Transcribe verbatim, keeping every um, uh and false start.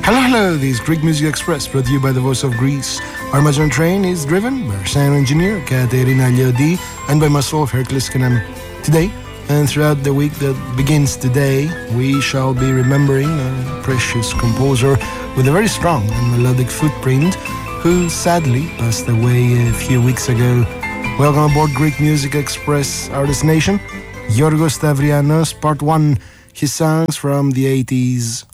Hello, hello, this is Greek Music Express, brought to you by the Voice of Greece. Our Amazon train is driven by our sound engineer, Katerina Liodi, and by myself, Hercules Kanem. Today, and throughout the week that begins today, we shall be remembering a precious composer with a very strong and melodic footprint, who sadly passed away a few weeks ago. Welcome aboard Greek Music Express, our destination, Yorgos Stavrianos, part one, his songs from the eighties.